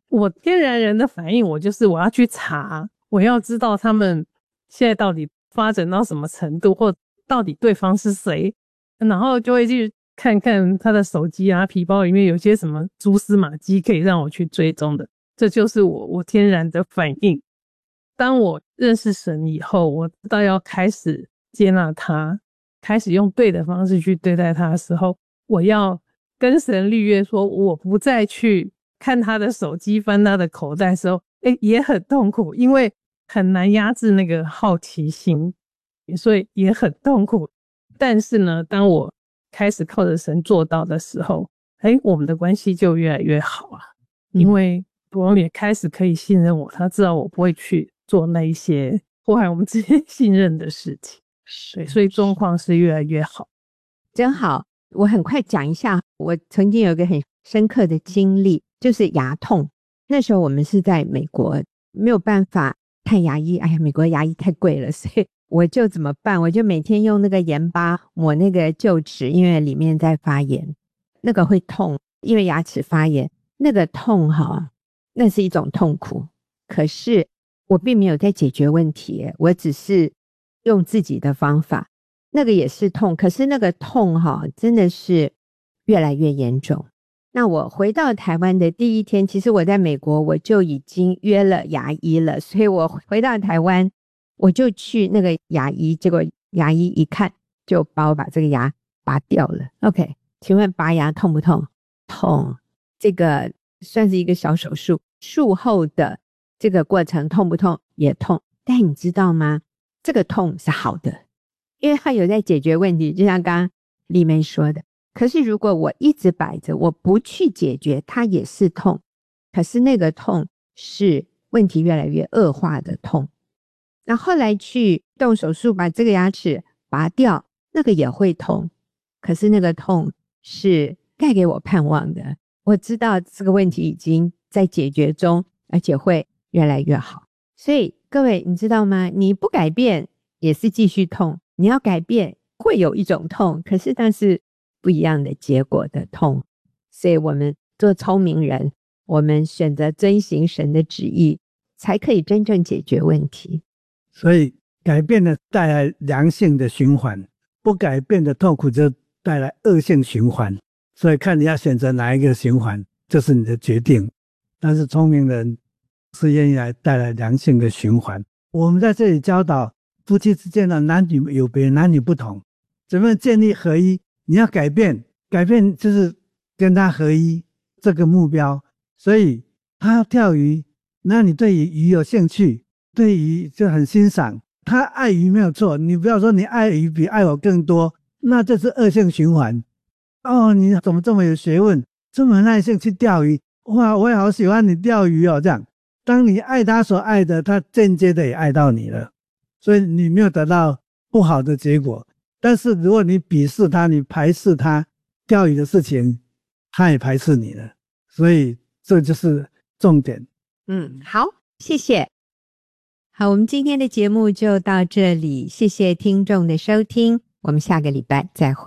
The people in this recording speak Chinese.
我天然人的反应，我就是我要去查，我要知道他们现在到底发展到什么程度，或到底对方是谁，然后就会去看看他的手机啊、皮包里面有些什么蛛丝马迹可以让我去追踪的。这就是我天然的反应。当我认识神以后，我知道要开始接纳他，开始用对的方式去对待他的时候，我要跟神立约说，我不再去看他的手机、翻他的口袋的时候，也很痛苦，因为很难压制那个好奇心，所以也很痛苦。但是呢，当我开始靠着神做到的时候，我们的关系就越来越好啊。因为我也开始可以信任我，他知道我不会去做那一些破坏我们之间信任的事情。对，所以状况是越来越好。 真好。我很快讲一下，我曾经有一个很深刻的经历，就是牙痛。那时候我们是在美国，没有办法看牙医，美国牙医太贵了，所以我就怎么办？我就每天用那个盐巴抹那个臼齿，因为里面在发炎，那个会痛，因为牙齿发炎，那个痛那是一种痛苦。可是我并没有在解决问题，我只是用自己的方法，那个也是痛，可是那个痛真的是越来越严重。那我回到台湾的第一天，其实我在美国我就已经约了牙医了，所以我回到台湾我就去那个牙医，结果牙医一看就把我把这个牙拔掉了。 OK， 请问拔牙痛不痛？痛。这个算是一个小手术，术后的这个过程痛不痛？也痛。但你知道吗，这个痛是好的，因为它有在解决问题，就像刚刚丽梅说的。可是如果我一直摆着，我不去解决，它也是痛，可是那个痛是问题越来越恶化的痛。那后来去动手术把这个牙齿拔掉，那个也会痛，可是那个痛是带给我盼望的，我知道这个问题已经在解决中，而且会越来越好。所以各位你知道吗，你不改变也是继续痛，你要改变会有一种痛，可是那是不一样的结果的痛。所以我们做聪明人，我们选择遵行神的旨意，才可以真正解决问题。 所以改变了带来良性的循环，不改变的痛苦就带来恶性循环。所以看你要选择哪一个循环，这是你的决定。但是聪明人是愿意来带来良性的循环。我们在这里教导夫妻之间的男女有别，男女不同，怎么建立合一？你要改变，改变就是跟他合一这个目标。所以他要钓鱼，那你对于鱼有兴趣，对鱼就很欣赏，他爱鱼没有错，你不要说你爱鱼比爱我更多，那这是恶性循环。你怎么这么有学问，这么耐性去钓鱼，哇，我也好喜欢你钓鱼哦。这样当你爱他所爱的，他间接的也爱到你了，所以你没有得到不好的结果。但是如果你鄙视他，你排斥他钓鱼的事情，他也排斥你了，所以这就是重点。 好，谢谢。好，我们今天的节目就到这里，谢谢听众的收听，我们下个礼拜再会。